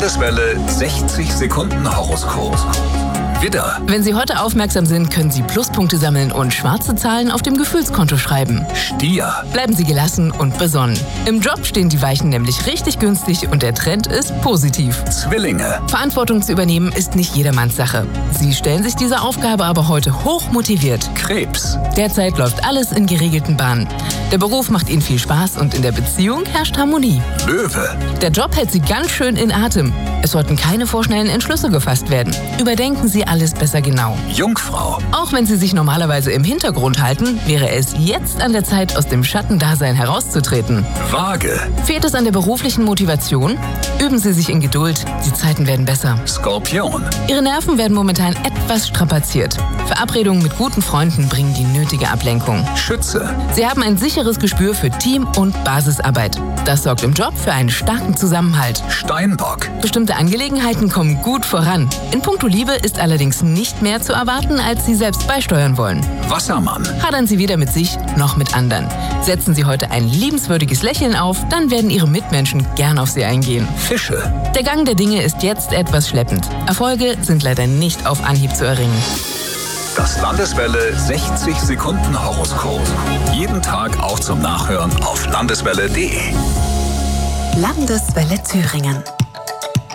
Landeswelle 60 Sekunden Horoskop. Widder, Wenn Sie heute aufmerksam sind, können Sie Pluspunkte sammeln und schwarze Zahlen auf dem Gefühlskonto schreiben. Stier, Bleiben Sie gelassen und besonnen. Im Job stehen die Weichen nämlich richtig günstig und der Trend ist positiv. Zwillinge, Verantwortung zu übernehmen ist nicht jedermanns Sache. Sie stellen sich dieser Aufgabe aber heute hoch motiviert. Krebs, Derzeit läuft alles in geregelten Bahnen. Der Beruf macht Ihnen viel Spaß und in der Beziehung herrscht Harmonie. Löwe, Der Job hält Sie ganz schön in Atem. Es sollten keine vorschnellen Entschlüsse gefasst werden. Überdenken Sie alles besser genau. Jungfrau, Auch wenn Sie sich normalerweise im Hintergrund halten, wäre es jetzt an der Zeit, aus dem Schattendasein herauszutreten. Waage, Fehlt es an der beruflichen Motivation? Üben Sie sich in Geduld, die Zeiten werden besser. Skorpion, Ihre Nerven werden momentan etwas strapaziert. Verabredungen mit guten Freunden bringen die nötige Ablenkung. Schütze, Sie haben ein sicheres Gespür für Team- und Basisarbeit. Das sorgt im Job für einen starken Zusammenhalt. Steinbock, Bestimmte Angelegenheiten kommen gut voran. In puncto Liebe ist allerdings nicht mehr zu erwarten, als Sie selbst beisteuern wollen. Wassermann, Hadern Sie weder mit sich noch mit anderen. Setzen Sie heute ein liebenswürdiges Lächeln auf, dann werden Ihre Mitmenschen gern auf Sie eingehen. Fische. Der Gang der Dinge ist jetzt etwas schleppend. Erfolge sind leider nicht auf Anhieb zu erringen. Das Landeswelle 60 Sekunden Horoskop. Jeden Tag auch zum Nachhören auf landeswelle.de. Landeswelle Thüringen.